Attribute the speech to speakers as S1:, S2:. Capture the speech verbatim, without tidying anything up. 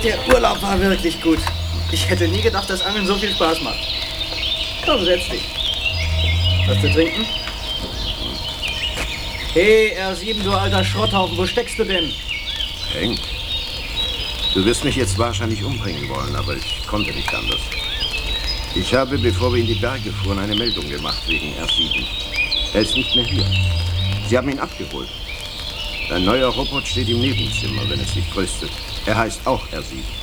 S1: Der Urlaub war wirklich gut. Ich hätte nie gedacht, dass Angeln so viel Spaß macht. Komm, setz dich. Was zu trinken? Hey, R sieben, du alter Schrotthaufen, wo steckst du denn?
S2: Hank, du wirst mich jetzt wahrscheinlich umbringen wollen, aber ich konnte nicht anders. Ich habe, bevor wir in die Berge fuhren, eine Meldung gemacht wegen R sieben. Er ist nicht mehr hier. Sie haben ihn abgeholt. Ein neuer Robot steht im Nebenzimmer, wenn es dich tröstet. Er heißt auch R sieben.